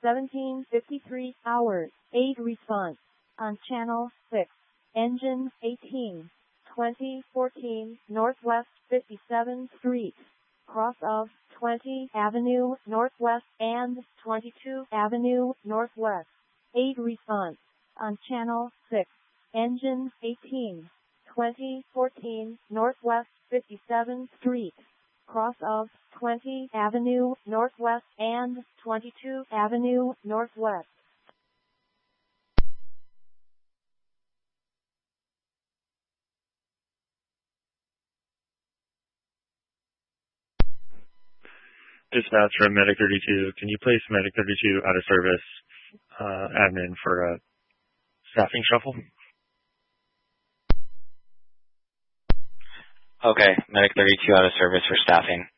17:53 hours. 8 response. On channel 6. Engine 18. 2014 Northwest 57th Street. Cross of 20 Avenue Northwest and 22 Avenue Northwest. 8 response. On channel 6. Engine 18. 2014 Northwest 57th Street. Cross of 20 Avenue Northwest and 22 Avenue Northwest. Dispatch from Medic 32. Can you place Medic 32 out of service, admin, for a staffing shuffle? Okay, Medic 32 out of service for staffing.